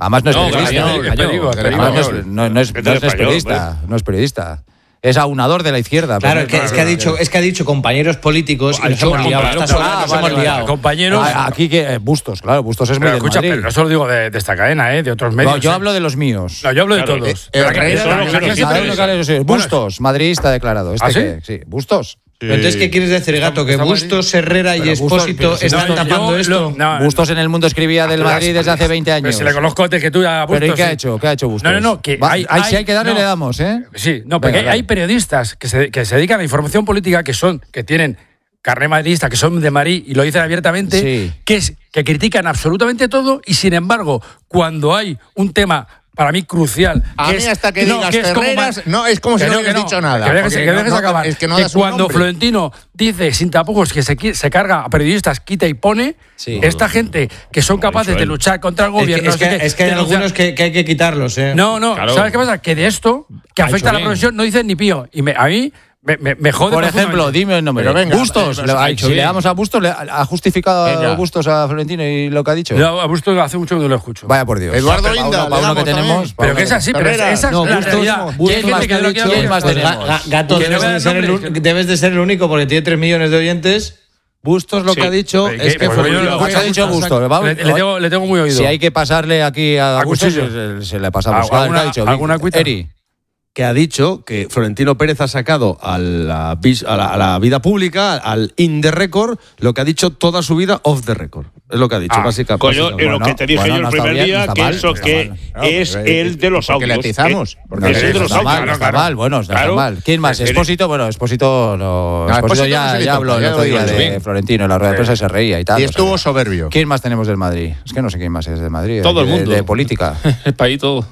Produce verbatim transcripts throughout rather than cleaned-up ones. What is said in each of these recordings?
Además no es No, periodista. Gallego, Además Gallego, no es- no es- no- no es- no es periodista. No es periodista. Es aunador de la izquierda. Claro, pero- que, es, que ha dicho, es que ha dicho compañeros políticos y nos hemos liado. Esta semana nos hemos liado. Compañeros. Ah, aquí que eh, Bustos, claro, Bustos es muy Pero de escucha, Madrid. pero no solo digo de, de esta cadena, ¿eh? De otros medios. No, yo ¿eh? hablo de los míos. No, yo hablo de Claro, todos. eh, Pero eh, aquí- eso pero no- aquí eso no- siempre- Cada uno que hable de los- Bustos, madridista declarado. Este ¿Ah, sí? que- sí, Bustos. Pero entonces, ¿qué quieres decir, Gato? ¿Que Está- está Bustos, Herrera y Pero Bustos- Expósito pero si están No, tapando yo esto? lo- no, Bustos en El Mundo escribía del Pero Madrid las- desde hace veinte años. Pero si le conozco antes que tú a Bustos. ¿Pero y qué ha sí. hecho? ¿Qué ha hecho Bustos? No, no, no, que Va- hay, ahí si hay que darle, no. le damos, ¿eh? Sí, no, porque Venga, hay, dale. hay periodistas que se, que se dedican a la información política que son, que tienen carné madridista, que son de Madrid y lo dicen abiertamente, Sí. que es que critican absolutamente todo y sin embargo, cuando hay un tema para mí crucial. A que mí es- hasta que no, digas que es como Ferreras, más- no, es como si que no que hubieras dicho nada, Que dejes, porque que no- dejes no- acabar. es que no que das un cuando nombre. Florentino dice sin tapujos que se, qui- se carga a periodistas, quita y pone, Sí. esta gente que son capaces de luchar contra el Es que, gobierno. es que- no sé qué, es que hay denunciar- algunos que, que hay que quitarlos, ¿eh? No, no, Claro. ¿sabes qué pasa? Que de esto, que Ha afecta hecho a la bien. profesión, no dicen ni pío. Y me- a mí me, me, me jode. Por ejemplo, profundamente. dime el nombre. Pero venga, Bustos. eh, le- ha si hecho le bien. damos a Bustos, le- ¿ha justificado Venga. a Bustos a Florentino y lo que ha dicho? Yo a Bustos hace mucho que no lo escucho. Vaya por Dios. Eduardo Para uno- Inda, para le uno que damos tenemos. también. para Pero uno que es así, pero Ferreras. esa es No, la Bustos realidad. no, Y hay Bustos gente más que que no ha quiere dicho- ¿Quién más hablar. tenemos? Ga- Gato, Que no debes me de, dan ser el, nombres. un- debes de ser el único porque tiene tres millones de oyentes. Bustos lo Sí. que ha dicho Oye, es ¿qué? que Pues yo Florentino lo ¿Qué escucho ha dicho Pérez Bustos? Vamos- Le, le tengo, le tengo muy oído. Si hay que pasarle aquí a, A Bustos, cuchillo. se, se le pasamos. ¿Alguna- A ver, ¿qué ha dicho? alguna cuita? Eri. que ha dicho que Florentino Pérez ha sacado a la, vis- a la, a la vida pública, al in the record, lo que ha dicho toda su vida off the record. Es lo que ha dicho, Ah, básica- Coño, básicamente. en lo Bueno, que te dije bueno, yo no el está primer bien, día, no está que mal, eso no está que mal. es el de los Porque le audios. atizamos. Eh, Porque es le el de No los está mal, audios. no está claro. mal, bueno, no está Claro. mal. ¿Quién más? Eres- Expósito, bueno, Expósito, no, No, Expósito Expósito ya, no se le ya toca, habló el ya otro lo día digo, de sí. Florentino, en la rueda de prensa se reía y tal. Y o estuvo sea, soberbio. ¿Quién más tenemos del Madrid? Es que no sé quién más es del Madrid. Todo el de- mundo. De, política. El país todo.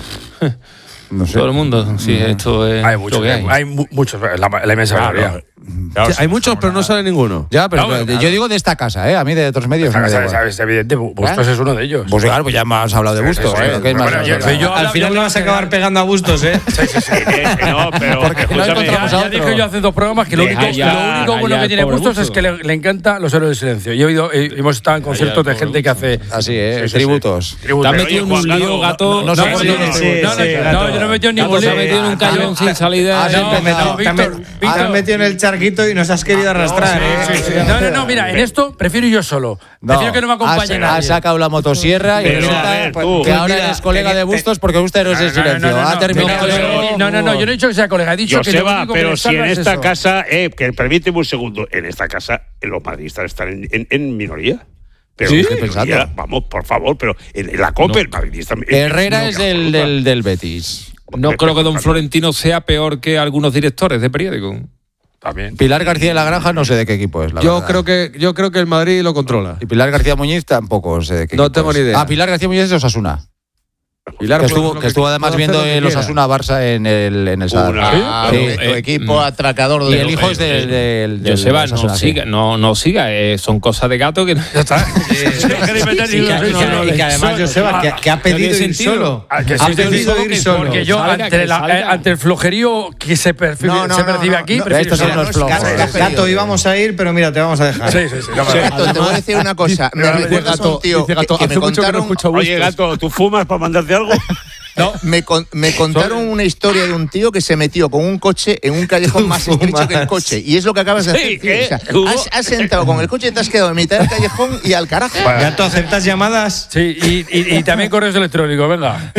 No sé. Todo el mundo. Sí, esto es Hay lo muchos, que hay. hay mu- muchos, la, la inmensa mayoría. Sí, hay muchos, pero no sale ninguno. Ya, pero No, pero claro. yo digo de esta casa, ¿eh? A mí de otros medios no me da ¿Sabes? igual. ¿Sabes? Evidente, Bustos es uno de ellos. Pues claro, pues ya hemos hablado de Bustos. sí, ¿eh? sí. ¿Qué más? Bueno, yo- Venga. yo- Al final le vas a acabar pegando a Bustos, ¿eh? Sí, sí, sí. Eh, No, pero Porque no escúchame, encontramos Ya, a ya otro. dije yo hace dos programas que lo Deja único, ya, lo único bueno ya, que tiene pobre Bustos es Bustos. que le, le encanta los héroes del silencio. Yo he oído, eh, hemos estado en conciertos de pobre gente que hace Así, ¿eh? Sí, sí, sí. Tributos. tributos. Te has Pero, metido en oye, un Juan lío, Gato, gato. no- no No, sé no, por no, qué no, no sí, no, sí, no, Gato. yo no me he metido en Gato ningún se ha lío. metido en un callón sin salida. Has No, empezado. no, Te has Víctor, met- te Víctor. has metido en el charquito y nos has querido arrastrar, ¿eh? Sí, sí. No, no, no, mira, en esto prefiero ir yo solo. Prefiero que no me acompañe has, nadie. has sacado la motosierra y Pero, resulta a ver, tú. que ahora Pues mira, eres colega de Bustos porque usted no es el No, no, silencio. no, no, Ha no, terminado. no, eso. no, no, no, yo no he dicho que sea colega, he dicho que lo Joseba, único que pero me si salva en es esta eso. casa, eh, que permíteme un segundo, en esta casa los madridistas están en, en- en minoría. Pero ¿Sí? en Estoy minoría, pensando. vamos, por favor, pero en, en la COPE el madridista... Herrera es del, del, del Betis. No creo que don Florentino sea peor que algunos directores de periódico. También. Pilar García de la Granja no sé de qué equipo es. La Yo verdad. creo que yo creo que el Madrid lo controla. Y Pilar García Muñiz tampoco sé de qué No equipo tengo es. ni idea. Ah, Pilar García Muñiz es de Osasuna. Pilar Que puede estuvo, hacer lo que estuvo puede además hacer viendo lo que el quiera. Osasuna Barça en el, en el Sadar. Una- Ah, Sí. tu, tu Eh, equipo mm. atracador de Y el los hijo es del. del, del Joseba, no Osasuna, sí. siga, no, no siga, eh, son cosas de gato que no. Ya está. No queréis meter Y ni que, uno, y no, que- no, y que además, no, Joseba, no, que, que ha pedido tiene ir sentido. solo. Ah, que Ha sí, pedido sí, ir sí, solo. Porque yo, salga, ante, que la- salga. eh, ante el flojerío que se percibe, No, no, se no, percibe no, aquí, no. prefiero Estos son ir los solo. flojos. Gato, Gato, íbamos a ir, pero mira, te vamos a dejar. Sí, sí, sí. no me- Gato, te voy a decir una cosa. Me Dice recuerdas a un tío dice Gato, que, que hace me mucho que no contaron... escucho a Oye, Bustos. gato, ¿tú fumas para mandarte algo? No. Me, con- me contaron una historia de un tío que se metió con un coche en un callejón más estrecho que el coche. Y es lo que acabas de Sí, hacer, tío. ¿qué? O sea, ¿Hubo? has, has entrado con el coche y te has quedado en mitad del callejón y al carajo. Gato, ¿aceptas llamadas? Sí, y, y, y también correos electrónicos, venga.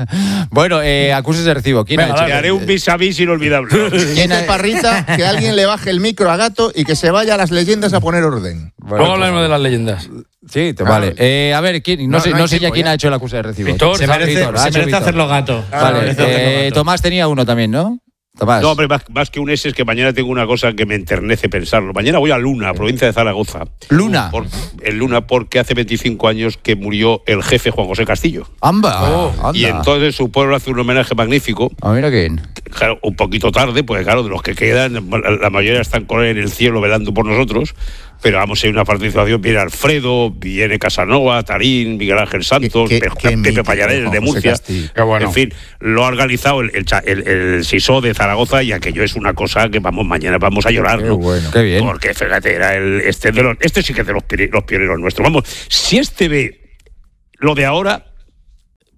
Bueno, eh, acuses de recibo. ¿Quién Venga, ha hecho? Te haré un vis a vis inolvidable. Dice Parrita que alguien le baje el micro a Gato y que se vaya a las leyendas a poner orden. Bueno, Luego hablaremos de las leyendas. Sí, te vale. Eh, a ver, ¿quién? No, No, sé, no no hay sé ya tiempo, quién ya. ha hecho el acuse de recibo. Víctor, Se merece, Víctor, ha se hecho merece Víctor. hacerlo Gato. Vale, Merece hacerlo eh, Gato. Tomás tenía uno también, ¿no? Tomás. No, hombre, más, más que un ese es que mañana tengo una cosa que me enternece pensarlo. Mañana voy a Luna, provincia de Zaragoza. Luna. Por, en Luna, porque hace veinticinco años que murió el jefe Juan José Castillo. Amba. Oh, anda. Y entonces su pueblo hace un homenaje magnífico. Ah, mira quién. Claro, un poquito tarde, porque claro, de los que quedan, la, la mayoría están con él en el cielo velando por nosotros. Pero vamos, hay una participación, viene Alfredo, viene Casanova, Tarín, Miguel Ángel Santos, Qué- qué- Pe- qué Pepe mítico, Pallares Juan de José Murcia. Castillo. Qué bueno. En fin, lo ha organizado el, el, cha- el, el S I S O de Zaragoza y aquello es una cosa que vamos mañana vamos a llorar, Qué ¿no? bueno. Qué bien. Porque fíjate, era el, este, de los, este sí que es de los, pire- los pioneros nuestros. Vamos, si este ve lo de ahora,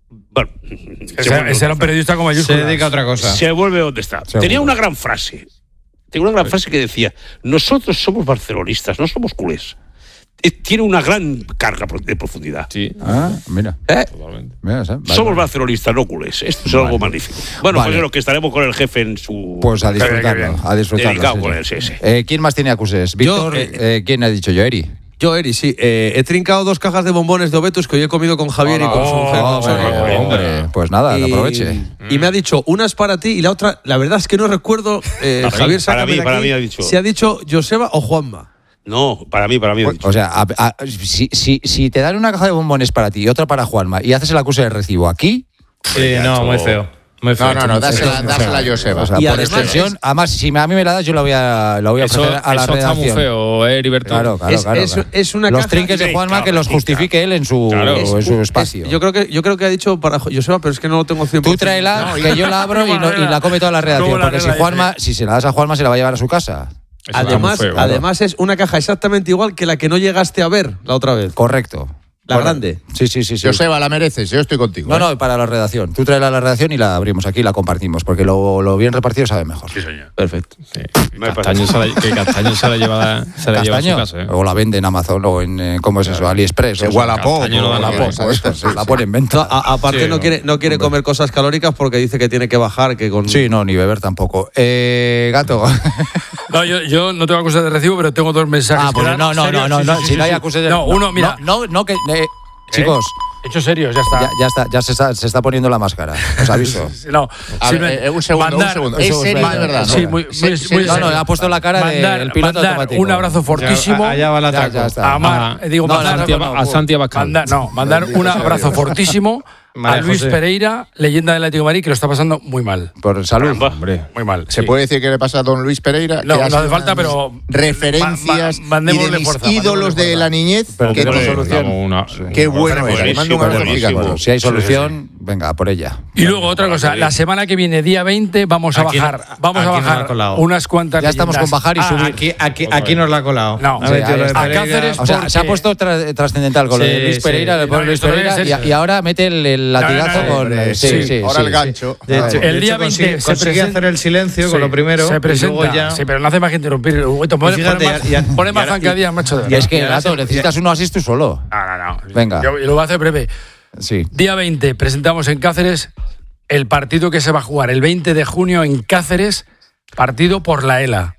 Bueno, Ese, ese era un periodista con mayúsculas. Se dedica a otra cosa. Se vuelve donde está. Seguro. Tenía una gran frase. Tenía una gran frase que decía: nosotros somos barcelonistas, no somos culés. Eh, Tiene una gran carga de profundidad. Sí, Ah, mira. ¿Eh? totalmente. mira, ¿sabes? Vale, Somos vale. barcelonistas, no culés. Esto es algo magnífico. Bueno, Vale. pues es lo que estaremos con el jefe en su. Pues a Qué bien, disfrutarlo, qué a disfrutarlo. Dedicado sí, con sí. él, sí, sí. Eh, ¿Quién más tiene acuses? Víctor, eh, eh, ¿quién ha dicho yo? Eri. Yo, Eri, sí. Eh, he trincado dos cajas de bombones de Obetus que hoy he comido con Javier y con su mujer. Oh, Son- hombre, hombre, pues nada, que aproveche. Y me ha dicho, una es para ti y la otra, la verdad es que no recuerdo, eh, Para mí, Javier, para sácame mí, de para aquí, mí ha dicho. si ha dicho Joseba o Juanma. No, para mí, para mí. ha dicho. O sea, a- a- si, si, si te dan una caja de bombones para ti y otra para Juanma y haces el acuse de recibo aquí, Sí, no, muy feo. Muy feo. No, no, no, dásela, dásela a Joseba. o sea, Y por además extensión, además, si a mí me la das, yo la voy a, la voy a Eso, ofrecer a la eso está redacción. muy feo, ¿eh, Heriberto? Claro, claro, Es- claro, es- claro. es una Los caja- trinques de Sí, Juanma claro, que los sí, justifique él en su, Claro. en su Es- espacio. yo, creo que, yo creo que ha dicho para Joseba, pero es que no lo tengo cien por Tú ciento. tráela, que yo la abro y, no- y la come toda la redacción. ¿Cómo la Porque si, arregla Juanma, si se la das a Juanma, se la va a llevar a su casa. Eso está Además, muy feo. además es una caja exactamente igual que la que no llegaste a ver la otra vez. Correcto. La Correcto. grande. Sí, sí, sí. sí. Joseba, la mereces, yo estoy contigo. No, ¿eh? no, para la redacción. Tú tráela a la redacción y la abrimos aquí y la compartimos, porque lo, lo bien repartido sabe mejor. Sí, señor. Perfecto. Sí. Me Castaño se la, que Castaño se la lleva, se la lleva a su Castaño, casa. ¿eh? o la vende en Amazon o en, eh, ¿cómo es eso? AliExpress. o En sea, Wallapop. Castaño no da o la cualquier Wallapop, cosa de esto, estas, sí, la sí. pone en venta. A- aparte Sí, no no. quiere, no quiere comer cosas calóricas porque dice que tiene que bajar, que con... Sí, no, ni beber tampoco. Eh, gato. No, yo, yo no tengo acusación de recibo, pero tengo dos mensajes. Ah, pues que dar. no, no, ¿Serio? no, no, Sí, no, sí, sí, si sí, no hay sí. acusación de No, uno, mira. No, no, no, que. eh, chicos, Hechos serios, ya está. ya, ya está, ya se está, se está poniendo la máscara. Os aviso. No, A sí ver, me- eh, un segundo, mandar- un segundo. un Es segundo, serio, de espera. verdad. Sí, ¿no? muy, Se- muy, se- muy No, no, serio. ha puesto la cara Mandar- del piloto mandar automático. un abrazo fortísimo. Allá va la Ya, atraco. ya está. A Mar, Ah, digo, no, mandar, a Santi Ab- a Santi Abascal. mandar- no, mandar un abrazo fortísimo a María Luis José. Pereira, leyenda del Atlético de Madrid, que lo está pasando muy mal. Por salud. Caramba. Hombre. Muy mal. ¿Se sí. puede decir que le pasa a don Luis Pereira? No, que no ha hace sido falta, una de mis pero referencias ma- ma- mandémosle y de mis fuerza, ídolos mandémosle de fuerza. la niñez. Pero que tenemos te- solución. Damos una- Qué bueno era. Le mando un abrazo Buenísimo, gigante. buenísimo. Si hay solución, venga, a por ella. Y luego otra cosa, la semana que viene, día veinte, vamos a Aquí no- bajar, vamos a aquí no la ha bajar colado. unas cuantas. Ya estamos con leyendas. bajar y Ah, subir. Aquí, aquí, aquí nos la ha colado. No, Ha sí, metido ahí lo de está. Pereira. A Cáceres- O sea, se ha Porque- puesto tra- trascendental con lo de Sí, Luis sí. Pereira, le pone No, Luis esto no Pereira es y, eso. y ahora mete el, el latigazo no, no, con. hombre, sí, sí, sí, ahora sí, el gancho. De hecho, El de día hecho, veinte consigue, se consigue presenta- hacer el silencio Sí, con lo primero. se y presenta, luego ya. sí, pero no hace más que interrumpir. Uito, pone, Y fíjate, pone más, ya- ya- pone más y ahora- zancadillas, macho. de Y es verdad. que, Y ahora gato, se- necesitas uno así tú solo. No, no, no. Venga. Yo, yo lo voy a hacer breve. Sí. Día veinte, presentamos en Cáceres el partido que se va a jugar el veinte de junio en Cáceres, partido por la ELA.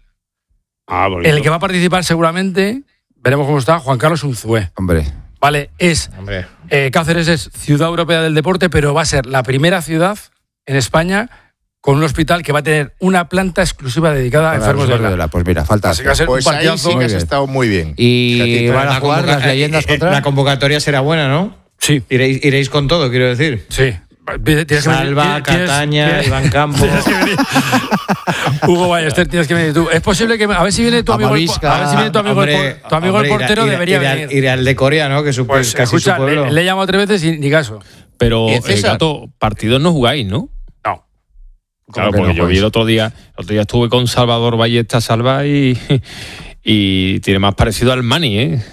Ah, bonito. El que va a participar seguramente, veremos cómo está, Juan Carlos Unzué. Hombre. Vale, es Hombre. eh, Cáceres es ciudad europea del deporte, pero va a ser la primera ciudad en España con un hospital que va a tener una planta exclusiva dedicada a enfermos de ELA. Pues mira, falta. Así que va a ser Pues un ahí partidazo. sí que Muy has bien. estado muy bien. Y Gatito, van a La jugar convoca- las leyendas eh, eh, contra. La convocatoria será buena, ¿no? Sí, Iréis, iréis con todo, quiero decir. sí. Tienes que venir- Salva, tienes- Cataña, tienes- Iván Campos. tienes que venir. Hugo Ballester, tienes que venir tú. Es posible que a ver si viene tu amigo, el, Amavisca. a ver si viene tu amigo, el, Hombre, por- tu amigo el hombre, portero irá- debería irá- venir. Irá al de Corea, ¿no? Que su, Pues casi escucha, su pueblo. le, le he llamado tres veces y ni caso. Pero, ¿Y eh, César? gato, partidos no jugáis, ¿no? No. Claro, que porque no yo vi jugáis? el otro día, el otro día estuve con Salvador Ballesta Salva y, y tiene más parecido al Mani, ¿eh?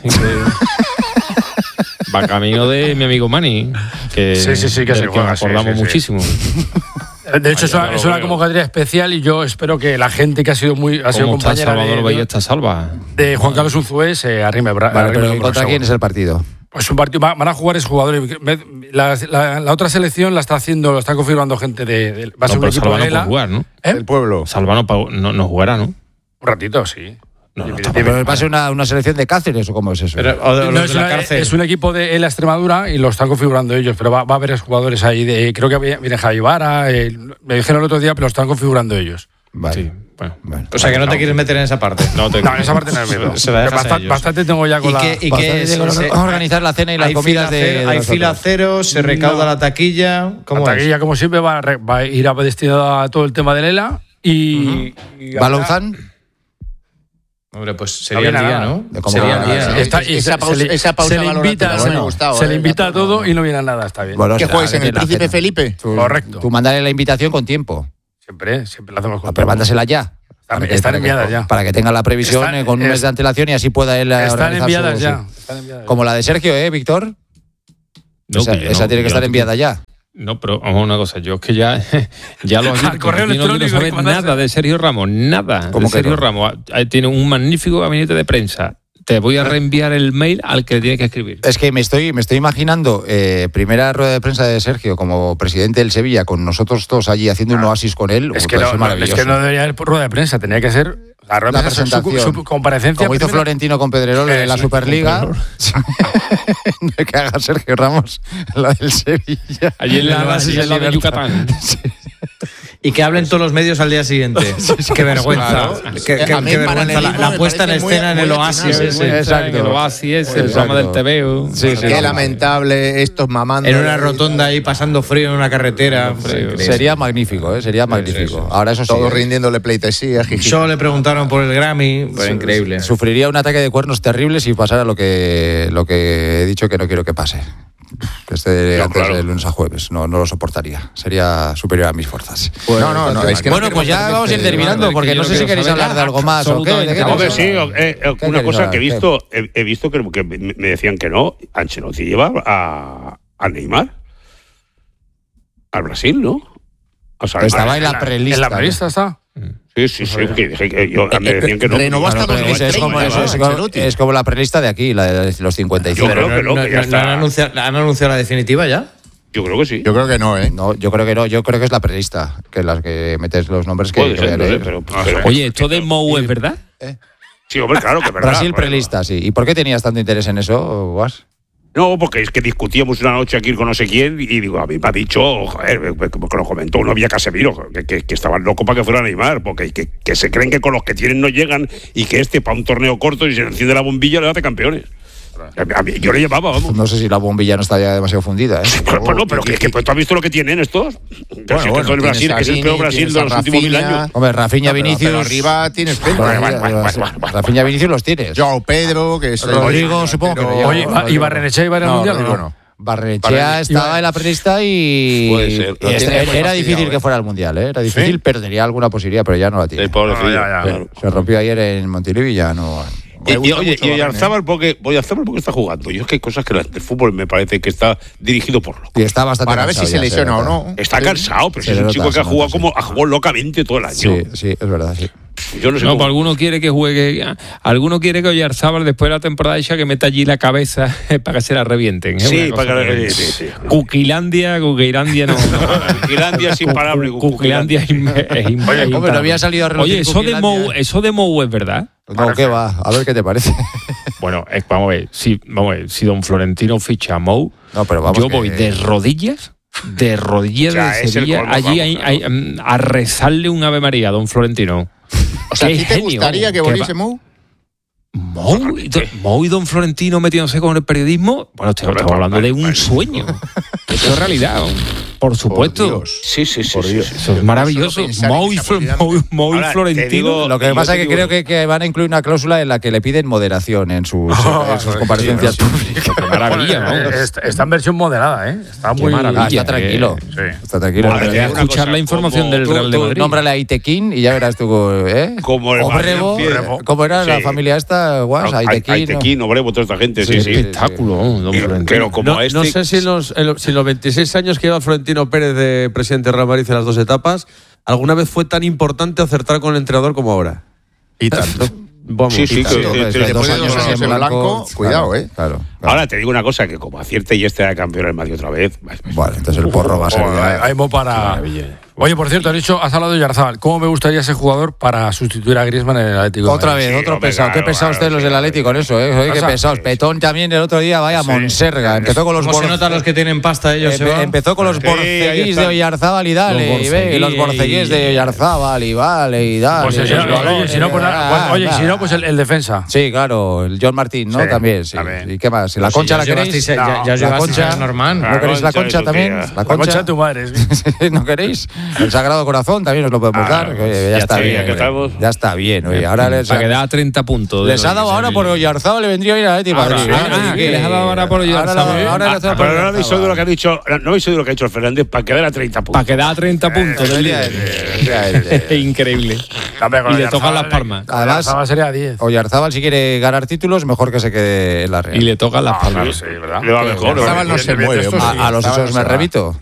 Que va camino de mi amigo Mani, que, Sí, sí, sí, que del se juega, nos sí, acordamos sí, sí. muchísimo. De hecho, es ya una, no es lo una veo. convocatoria especial y yo espero que la gente que ha sido muy ha sido ¿Cómo está compañera Salvador de, Ballesta Salva? de Juan Carlos Unzué se arrime bra- Vale, arrime pero el hombro, ¿contra seguro. quién es el partido? Pues un partido, va- van a jugar esos jugadores. Me- La, la- la otra selección la está haciendo, lo está configurando gente de. de- va a ser No, un pero equipo Salva de no ELA. puede jugar, ¿no? ¿Eh? El pueblo. Salva no, pa- no, no jugará, ¿no? Un ratito, sí. No, no, Dime, está dime. ¿Pero va a ser una, una selección de Cáceres o cómo es eso? Pero, o de, No, los es, de la una- cárcel. es un equipo de ELA Extremadura y lo están configurando ellos, pero va, va a haber jugadores ahí. De, creo que viene Javi Vara, eh, me dijeron el otro día, pero lo están configurando ellos. Vale. Sí, bueno. Bueno. O sea, que no te quieres meter en esa parte. No, te- No, en esa parte no es miedo. Se la dejas a bastante, ellos. bastante tengo ya con ¿Y la. qué- y Bastante qué es? tengo- Se- vamos a organizar la cena y las hay comidas fila de, cero, de Hay nosotros. fila cero, se recauda la taquilla. ¿Cómo la es? taquilla, como siempre, va a, re- va a ir a destinada a todo el tema del ELA y. y ¿Va habrá- Lauzán? Hombre, pues sería el viene día, nada. ¿no? De cómo Sería el va, día. sí. ¿no? Está- y Esa se- pausa- se le- esa pausa se le valorativa invita, me ha se le- gustado, se eh, le invita gato, todo no. y no viene a nada, está bien. Bueno, ¿Qué será juegues en el la Príncipe cena. Felipe? Tú- Correcto. Tú mándale la invitación con tiempo. Siempre, siempre lo hacemos con Ah, pero tiempo. mándasela ya. Están- Para que- están para que- enviadas ya. Para que tenga la previsión Están- eh, con un es- mes de antelación y así pueda él eh, Están organizar enviadas su- ya. su- Están enviadas ya. Como la de Sergio, ¿eh, Víctor? No, esa que yo esa no- tiene que yo estar no- enviada ya. No, pero vamos a una cosa, yo es que ya, ya lo Al correo no quiero electrónico saber que mandaste. nada de Sergio Ramos, nada ¿Cómo de que Sergio no? Ramos. Ahí tiene un magnífico gabinete de prensa. Te voy a reenviar el mail al que le tiene que escribir. Es que me estoy, me estoy imaginando eh, primera rueda de prensa de Sergio como presidente del Sevilla, con nosotros todos allí haciendo un oasis con él. Es uh, que, puede no, ser no, es maravilloso. que no debería haber rueda de prensa, tenía que ser la rueda La de prensa, su, presentación. su comparecencia. Como hizo primera. Florentino con Pedrerol en la Eso, Superliga, con que haga Sergio Ramos la del Sevilla. Allí en la, Oasis allí en la de Libertad. Yucatán. Y que hablen todos los medios al día siguiente. Qué vergüenza. Claro. Qué, qué- A mí qué el vergüenza. La, paralelismo la me puesta en parece muy- escena en el muy oasis atinado. ese. Exacto. El oasis ese, el Exacto. programa del T V U. Sí, sí, Qué sí. lamentable, estos mamando. En una rotonda ahí pasando frío en una carretera. Increíble. Sería magnífico, ¿eh? Sería magnífico. Ahora eso sí. Todos ¿eh? rindiéndole pleitesía. jiji. Solo le preguntaron por el Grammy. Pues increíble. Sufriría un ataque de cuernos terrible si pasara lo que, lo que he dicho que no quiero que pase. Que esté No, antes claro. de lunes a jueves. No, no lo soportaría. Sería superior a mis fuerzas. No, no, no. Es que bueno, no pues ya vamos a ir terminando, es que porque yo no no sé si quiero queréis saber hablar de algo más o qué. ¿De qué absolutamente queréis Hombre, hablar? sí, eh, eh, ¿Qué una queréis cosa que he hablar? visto, he, he visto que, que me me decían que no, Ancelotti lleva a, a Neymar al Brasil, ¿no? O sea, Estaba a- en la prelista. En la prelista está. Sí, sí, sí, que dije que yo, me decían que no. Renovó hasta Bueno, pero es, es como, es, es como- Ancelotti. es como la prelista de aquí, la de los cincuenta y cinco. Yo creo que no, No, que ya no, no han, está. anunciado, ¿Han anunciado la definitiva ya? Yo creo que sí. Yo creo que no, ¿eh? No, yo creo que no, yo creo que es la prelista, que las que metes los nombres que, Puede que voy a ser, no sé, leer. pero, pero- Oye, ¿esto de Mou es verdad? Sí, hombre, claro que es verdad. Brasil Bueno, prelista, sí. ¿Y por qué tenías tanto interés en eso, Guas? No, porque es que discutíamos una noche aquí con no sé quién y digo, a mí me ha dicho, joder, porque lo comentó una vía Casemiro, que, que, que estaban locos para que fuera Neymar, porque que, que se creen que con los que tienen no llegan y que este para un torneo corto y se le enciende la bombilla le hace campeones. A mí- yo le llevaba, vamos. No sé si la bombilla no está ya demasiado fundida, ¿eh? Pues, pues no, pero que, que pues, tú has visto lo que tienen estos. Pero si es que bueno, todo el Brasil, tienes a que es el peor Vini, Brasil de tienes los a últimos mil Rafinha. años. Hombre, Rafinha, No, pero- Vinicius. pero arriba tienes gente. Bueno, Bueno, bueno, ya, bueno, bueno. Rafinha, Vinicius los tienes. Joao Pedro, que es el- Rodrigo, supongo que no llega. Oye, no, ¿y Barrenechea iba a ir al No, mundial o Rodrigo no? no. Barrenechea Barrenechea- estaba en la prelista y, Puede ser, y lo este- tiene muy era fastidiado, difícil ¿eh? que fuera al mundial, ¿eh? Era difícil, ¿Sí? pero tenía alguna posibilidad, pero ya no la tiene. El pobrecillo. No, ya, ya. claro. Se rompió ayer en Montilivi y ya no. Y, Me y, gusta oye, mucho y Barrenechea. Oyarzábal, porque, Oyarzábal, ¿por qué está jugando? Yo es que hay cosas que la- el fútbol me parece que está dirigido por loco. Y está bastante Para ver si cansado se ya, lesiona o nota. no. Está Sí. cansado, pero Se si es le un nota, chico que se ha jugado nota, como ha jugado locamente todo el año. Sí, sí, es verdad, sí. Yo no sé No, cómo- pues alguno quiere que juegue. Alguno quiere que Oyarzábal después de la temporada hecha que meta allí la cabeza para que se la revienten. ¿eh? Sí, Una para cosa que- sí, sí, sí. Cuquilandia, Cuquilandia no. Cuquilandia es imparable. Cuquilandia es im- es im- Oye, es hombre, no había salido a relucir Oye, eso de Cuquilandia. Mou, eso de Mou es verdad. No, ¿qué va? A ver qué te parece. Bueno, es- vamos a ver, si, vamos a ver, si don Florentino ficha a Mou, No, pero vamos yo que- voy de rodillas, de rodillas Ya, de es el Sevilla, colmo, allí vamos, hay- claro. hay, mm, a rezarle un Ave María a don Florentino. O sea, ¿a Qué ti te genio, gustaría que qué volviese va- Mou? Mou y, don, Mou y don Florentino metiéndose con el periodismo, bueno, estamos Hombre, estamos hablando vale, de un vale. sueño. Eso es realidad, por supuesto. Dios. Sí, sí, sí. sí, sí. Eso es maravilloso. pensar Mou en y, esa Flo- posibilidad. Mou, Mou y Ahora, te Florentino. digo- Lo que Yo pasa te es que digo- creo que, que van a incluir una cláusula en la que le piden moderación en sus, en sus comparecencias públicas. Qué maravilla, ¿no? Eh, Está, está en versión moderada, ¿eh? Está Qué muy maravilla. Ah, está tranquilo. Sí. Está tranquilo. Ahora, te digo una escuchar cosa, la información como- del Tú, Real de tú Madrid. nómbrale a Itequín y ya verás tú, ¿eh? Como el Obrevo, Valencia. ¿cómo era la Sí. familia esta? Guas, Ay- Aitequín. Aitequín, Obrevo, toda esta gente, sí, Sí, sí. sí. Espectáculo, don Y- Florentino. Pero como No, este. no sé si en los, en los- si en los veintiséis años que lleva Florentino Pérez de presidente de Real Madrid en las dos etapas, alguna vez fue tan importante acertar con el entrenador como ahora. Y tanto. Vamos. Sí, sí, Y tanto, que- es que- que que- dos después de años dos así años en en blanco, blanco, cuidado, claro, ¿eh? Claro, claro. Ahora te digo una cosa, que como acierte y este de campeón del Madrid otra vez. Bueno, entonces el porro va a ser Joder, ya- hay mo para. Oye, por cierto, has dicho, has hablado de Yarzábal. ¿Cómo me gustaría ese jugador para sustituir a Griezmann en el Atlético de Otra Madrid? vez, Sí, otro hombre, pesado. claro, Qué pesado claro, ustedes los sí, del Atlético con eso, ¿eh? Oye, qué Pasa. pesados. Petón también el otro día, vaya, Sí. Monserga. Empezó con los ¿Cómo se bor- notan los que tienen pasta ellos? Empe- Seba? empezó con los Sí, ahí borceguís está. de Oyarzábal y dale, Los y ve, y los borceguís. borceguís de Oyarzábal y vale, y dale. Pues, y si no, los oye, balones, si no, pues, ah, pues, oye, ah, si no, pues el, el defensa. Sí, claro, el John Martín, ¿no? Sí, también, sí. también. ¿Y qué más? ¿La Pues concha si la ya os queréis? llevasteis- ya- ya os la llevasteis concha. a Norman. ¿No queréis la La concha concha, también? eso, tía. La La concha concha. de tu madre. sí. ¿No queréis? El Sagrado Corazón también os lo podemos Ah, dar. que, oye, ya, ya está está, bien. ya que oye. estamos. Ya está bien, oye. Ahora les, Para que da treinta puntos. de les ha lo dado que ahora se- por Oyarzábal, le vendría a ir a Atlético de Ahora, Madrid. ah, ah, que les ha dado ahora por Oyarzábal. Ahora, ahora Ah, les ha dado pero por no habéis Oyarzábal. oído lo que ha dicho, no habéis oído lo que ha dicho el Fernández para quedar a treinta puntos. Para que da treinta puntos. del líder. Efectivamente. Increíble. También con Y le Oyarzábal, tocan las palmas. con Además- Oyarzábal sería diez. Oyarzábal, si quiere ganar títulos, mejor que se quede en la Real. Y le tocan las Ah, palmas. claro, sí, ¿verdad? Le va mejor. le va Oyarzábal no mejor. se mueve, hombre. A, a los Oyarzábal esos me se va. remito. Ahora.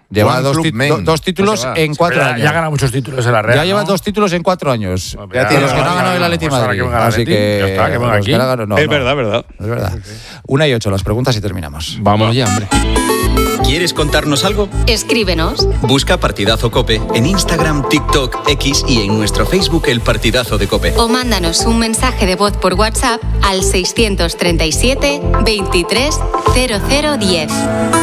Lleva One dos, Club ti- Men. do- dos títulos Pues, en cuatro ya, años. Ya gana muchos títulos en la Real. Ya lleva ¿no? dos títulos en cuatro años. Bueno, Ya ya, tiene los que no ha ganado ganado el Atleti pues ahora Madrid. que venga el Así Atleti, que ya está, que venga los aquí. que no ha ganado, no, es no. verdad, verdad. Es verdad. Una y ocho las preguntas y terminamos. Vamos ya, hombre. ¿Quieres contarnos algo? Escríbenos. Busca Partidazo Cope en Instagram, TikTok, X y en nuestro Facebook El Partidazo de Cope. O mándanos un mensaje de voz por WhatsApp al seiscientos treinta y siete veintitrés cero cero diez.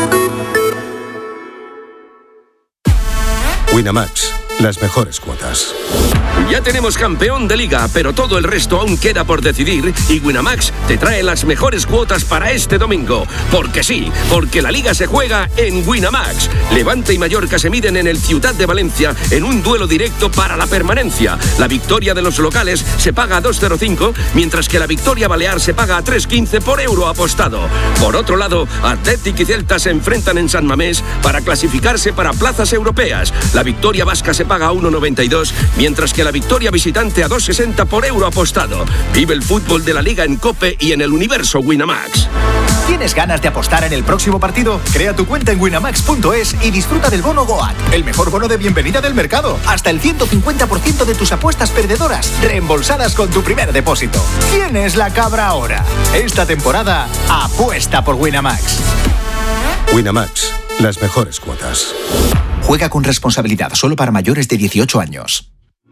Winamax, las mejores cuotas. Ya tenemos campeón de liga, pero todo el resto aún queda por decidir y Winamax te trae las mejores cuotas para este domingo. Porque sí, porque la liga se juega en Winamax. Levante y Mallorca se miden en el Ciutat de Valencia en un duelo directo para la permanencia. La victoria de los locales se paga a dos coma cero cinco, mientras que la victoria balear se paga a tres coma quince por euro apostado. Por otro lado, Athletic y Celta se enfrentan en San Mamés para clasificarse para plazas europeas. La victoria vasca se paga a uno coma noventa y dos, mientras que la victoria visitante a dos coma sesenta por euro apostado. Vive el fútbol de la Liga en COPE y en el universo Winamax. ¿Tienes ganas de apostar en el próximo partido? Crea tu cuenta en winamax punto es y disfruta del bono Goat, el mejor bono de bienvenida del mercado. Hasta el ciento cincuenta por ciento de tus apuestas perdedoras reembolsadas con tu primer depósito. ¿Quién es la cabra ahora? Esta temporada, apuesta por Winamax. Winamax, las mejores cuotas. Juega con responsabilidad, solo para mayores de dieciocho años.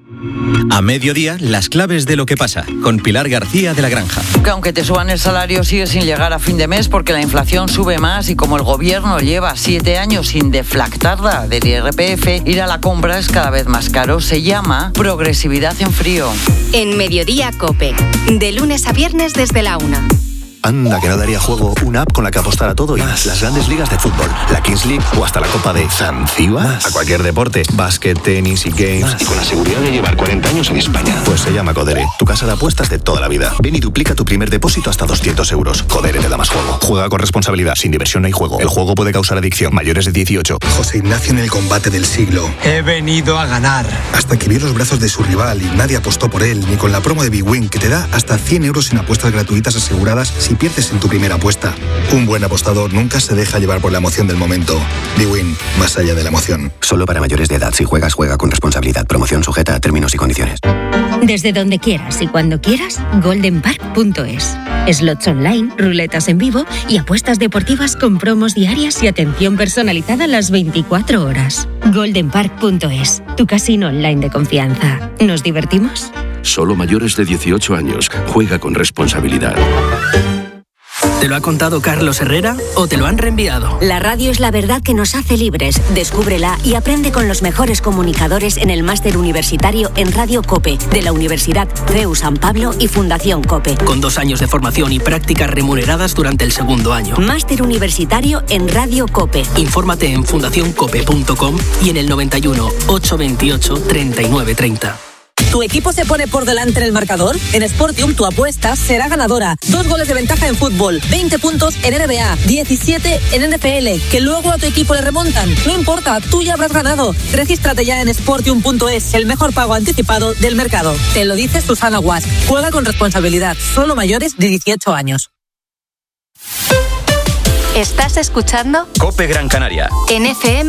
A mediodía, las claves de lo que pasa, con Pilar García de la Granja. Que aunque te suban el salario, sigue sin llegar a fin de mes porque la inflación sube más y como el gobierno lleva siete años sin deflactarla del I R P F, ir a la compra es cada vez más caro. Se llama progresividad en frío. En Mediodía COPE, de lunes a viernes desde la una. Anda, que no daría juego una app con la que apostar a todo y más. Las grandes ligas de fútbol, la Kings League o hasta la Copa de Zanzíbar. A cualquier deporte, básquet, tenis y games. Más. Y con la seguridad de llevar cuarenta años en España. Pues se llama Codere, tu casa de apuestas de toda la vida. Ven y duplica tu primer depósito hasta doscientos euros. Codere te da más juego. Juega con responsabilidad, sin diversión no hay juego. El juego puede causar adicción. Mayores de dieciocho. José Ignacio en el combate del siglo. He venido a ganar. Hasta que vio los brazos de su rival y nadie apostó por él, ni con la promo de Big Win, que te da hasta cien euros en apuestas gratuitas aseguradas si pierdes en tu primera apuesta. Un buen apostador nunca se deja llevar por la emoción del momento. Big Win, más allá de la emoción. Solo para mayores de edad. Si juegas, juega con responsabilidad. Promoción sujeta a términos y condiciones. Desde donde quieras y cuando quieras, golden park punto es. Slots online, ruletas en vivo y apuestas deportivas con promos diarias y atención personalizada las veinticuatro horas. golden park punto es, tu casino online de confianza. ¿Nos divertimos? Solo mayores de dieciocho años. Juega con responsabilidad. ¿Te lo ha contado Carlos Herrera o te lo han reenviado? La radio es la verdad que nos hace libres. Descúbrela y aprende con los mejores comunicadores en el máster universitario en Radio COPE de la Universidad C E U San Pablo y Fundación COPE. Con dos años de formación y prácticas remuneradas durante el segundo año. Máster universitario en Radio COPE. Infórmate en fundación cope punto com y en el noventa y uno, ochocientos veintiocho, treinta y nueve treinta. ¿Tu equipo se pone por delante en el marcador? En Sportium tu apuesta será ganadora. Dos goles de ventaja en fútbol, veinte puntos en N B A, diecisiete en N F L, que luego a tu equipo le remontan. No importa, tú ya habrás ganado. Regístrate ya en sportium punto es, el mejor pago anticipado del mercado. Te lo dice Susana Guas. Juega con responsabilidad, solo mayores de dieciocho años. ¿Estás escuchando? COPE Gran Canaria. En F M